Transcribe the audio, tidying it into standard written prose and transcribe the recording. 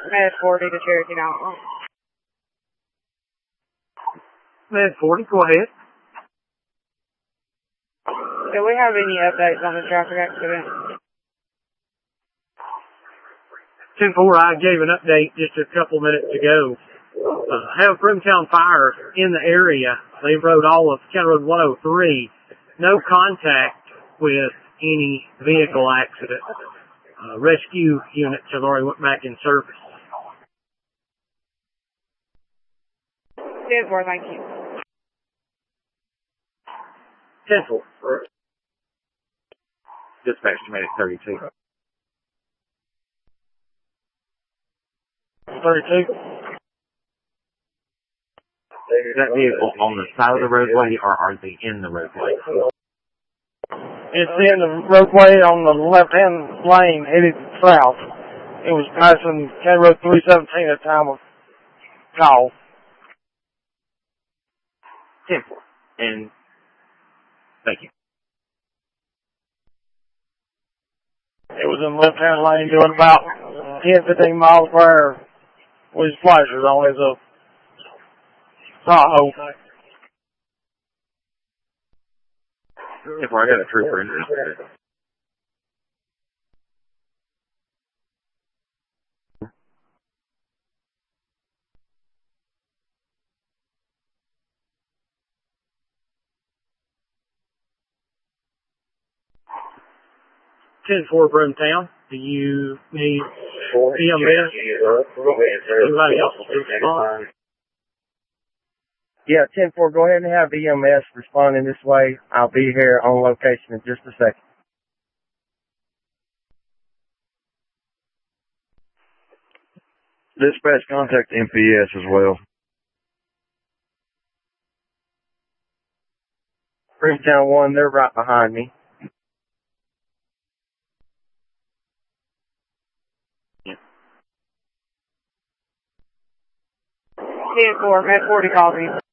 Med 40 to Cherokee Mountain. Med 40, go ahead. Do we have any updates on the traffic accident? 10-4, I gave an update just a couple minutes ago. Have Brimtown Fire in the area. They rode all of County Road 103. No contact with any vehicle accident. Rescue units have already went back in service. 10-4, thank you. 10-4. Dispatch to Medic 32. 32. Is that vehicle on the side of the roadway, or are they in the roadway? It's in the roadway on the left-hand lane headed south. It was passing County Road 317 at the time of call. 10-4. And thank you. It was in the left-hand lane doing about 10-15 miles per hour with his flashers on his Tahoe. If I got a trooper interested. For Brimtown. Do you need EMS? Anybody else? Yeah, 10-4, go ahead and have EMS responding this way. I'll be here on location in just a second. Dispatch, contact MPS as well. Brimtown 1, they're right behind me. Yeah. 10-4, Med 40 calls me.